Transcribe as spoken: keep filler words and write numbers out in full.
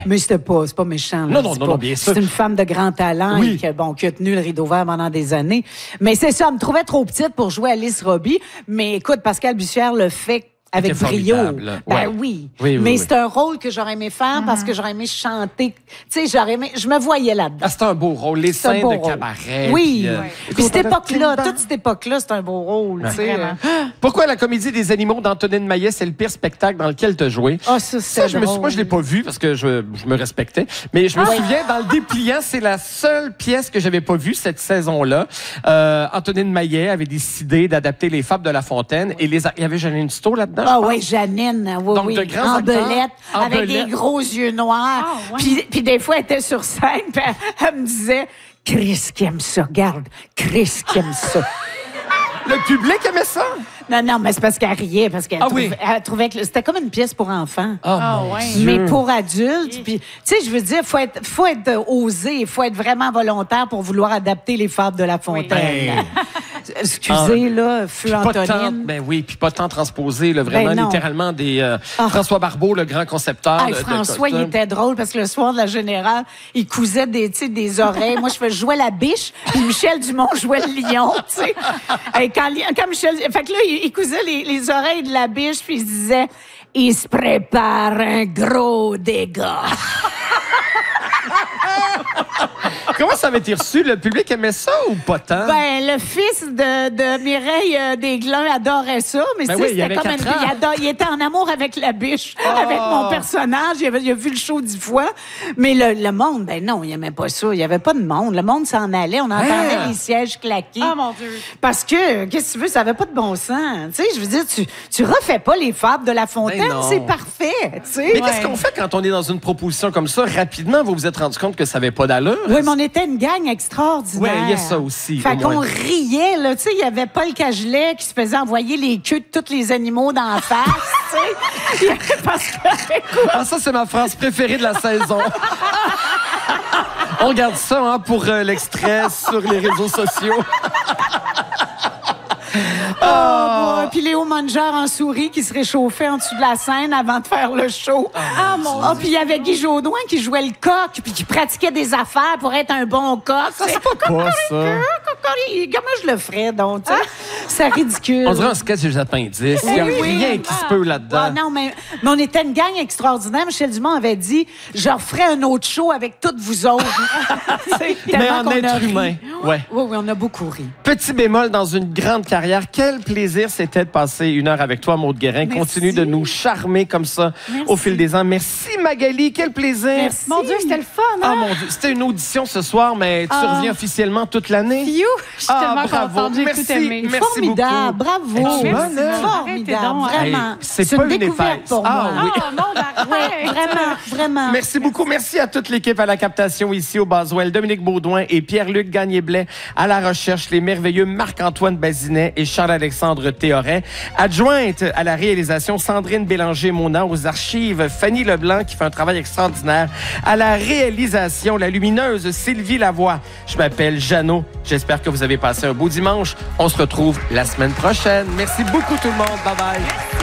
Mais c'était pas, c'est pas méchant. Là, non, non, non, pas, non, bien sûr. C'est une femme de grand talent oui. et qui, bon, qui a tenu le rideau vert pendant des années. Mais c'est ça, elle me trouvait trop petite pour jouer Alice Robbie. Mais écoute, Pascal Bussière le fait avec brio. Ben ouais. oui. oui, oui Mais oui. c'est un rôle que j'aurais aimé faire mm-hmm. parce que j'aurais aimé chanter. Tu sais, j'aurais aimé, je me voyais là-dedans. Ah, c'est un beau rôle. Les scènes de rôle. Cabaret. Oui. Puis, euh, ouais. puis cette époque-là, toute cette époque-là, c'est un beau rôle. Ouais. Vraiment. Pourquoi la comédie des animaux d'Antonine Maillet, c'est le pire spectacle dans lequel tu as joué? Ah, oh, ça, c'est je me suis, moi, je l'ai pas vu parce que je, je me respectais. Mais je me ah, souviens, dans le dépliant, c'est la seule pièce que j'avais pas vue cette saison-là. Euh, Antonine Maillet avait décidé d'adapter les Fables de La Fontaine. Ouais. Et les, il y avait Janine Stowe là-dedans. Ah oui, Janine. Oui, Donc, oui. de grands en belette, en avec belette. des gros yeux noirs. Oh, ouais. puis, puis des fois, elle était sur scène, puis elle, elle me disait « Chris qui aime ça, regarde, Chris qui aime ça. » Le public aimait ça? Non, non, mais c'est parce qu'elle riait, parce qu'elle ah, trouvait, oui. elle trouvait que c'était comme une pièce pour enfants. Oh, oh ouais. Mais pour adultes. Puis, tu sais, je veux dire, faut être, faut être osé, il faut être vraiment volontaire pour vouloir adapter les Fables de La Fontaine. Oui. Excusez, ah, là, feu Antonine. Tant, ben oui, puis pas tant transposé, là, vraiment ben littéralement des... Euh, ah. François Barbeau, le grand concepteur. Ah, François, de, de, il était drôle parce que le soir de la Générale, il cousait des, des oreilles. Moi, je fais jouer la biche, puis Michel Dumont jouait le lion, tu sais. Et quand, quand Michel... Fait que là, il, il cousait les, les oreilles de la biche, puis il se disait « Il se prépare un gros dégât. » Comment ça avait été reçu? Le public aimait ça ou pas tant? Ben, le fils de, de Mireille euh, Desglans adorait ça, mais ben oui, c'était comme une... il, adore... il était en amour avec la biche, oh. avec mon personnage. Il, avait... il a vu le show dix fois. Mais le, le monde, ben non, il aimait pas ça. Il y avait pas de monde. Le monde s'en allait. On entendait ah. les sièges claquer. Oh mon Dieu! Parce que, qu'est-ce que tu veux, ça avait pas de bon sens. Tu sais, je veux dire, tu, tu refais pas les Fables de La Fontaine, ben c'est parfait. T'sais. Mais ouais. qu'est-ce qu'on fait quand on est dans une proposition comme ça? Rapidement, vous vous êtes rendu compte que ça avait pas d'allure? Oui, mais on était une gang extraordinaire. Oui, il y a ça aussi. Fait qu'on riait, là. Tu sais, il y avait Paul Cagelet qui se faisait envoyer les queues de tous les animaux dans la face, tu sais. Parce que, écoute... Ah, ça, c'est ma phrase préférée de la saison. On garde ça hein, pour euh, l'extrait sur les réseaux sociaux. Oh, oh. Puis Léo Manger en souris qui se réchauffait en dessous de la scène avant de faire le show. Ah, mon oh, puis il y avait Guy Jodoin qui jouait le coq puis qui pratiquait des affaires pour être un bon coq. Ça, c'est pas quoi, ça? Comment je le ferais, donc? Ah. C'est ridicule. On dirait un sketch des appendices. Il n'y a oui, rien oui. qui se peut là-dedans. Ah, non, mais, mais on était une gang extraordinaire. Michel Dumont avait dit « Je referai un autre show avec toutes vous autres. » Mais en être humain. Ouais. Oui, oui, on a beaucoup ri. Petit bémol dans une grande carrière. Quel plaisir c'était de passer une heure avec toi, Maude Guérin. Merci. Continue de nous charmer comme ça Merci. Au fil des ans. Merci, Magali. Quel plaisir. Merci. Mon Dieu, c'était le fun. Hein? Ah, mon Dieu. C'était une audition ce soir, mais tu ah. reviens officiellement toute l'année. You. Je suis ah, tellement contente. J'ai tout aimé. Merci Formidable. beaucoup. Bravo. Merci. Formidable. Vraiment. C'est C'est pas une une découverte épaisse. pour ah, moi. Oui. Oh, non, ouais, vraiment, vraiment. Merci beaucoup. Merci à toute l'équipe à la captation ici au Boswell. Dominique Baudouin et Pierre-Luc Gagné-Blais à la recherche. Les merveilleux Marc-Antoine Bazinet et Charles-Alexandre Théoret. Adjointe à la réalisation, Sandrine Bélanger-Mona. Aux archives, Fanny Leblanc qui fait un travail extraordinaire. À la réalisation, la lumineuse Sylvie Lavoie. Je m'appelle Jeannot. J'espère que vous avez passé un beau dimanche. On se retrouve la semaine prochaine. Merci beaucoup tout le monde. Bye bye.